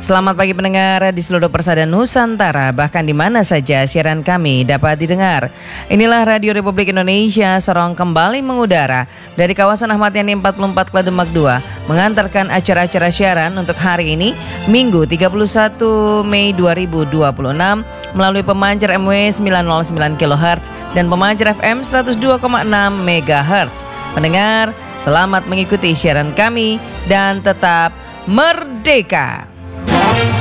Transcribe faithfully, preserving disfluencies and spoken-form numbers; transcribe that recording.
Selamat pagi pendengar di seluruh persada Nusantara, bahkan di mana saja siaran kami dapat didengar. Inilah Radio Republik Indonesia Sorong kembali mengudara dari kawasan Ahmad Yani empat puluh empat Klademak dua, mengantarkan acara-acara siaran untuk hari ini, Minggu tiga puluh satu Mei dua ribu dua puluh enam, melalui pemancar M W sembilan nol sembilan kilohertz dan pemancar F M seratus dua koma enam megahertz. Pendengar, selamat mengikuti siaran kami dan tetap merdeka.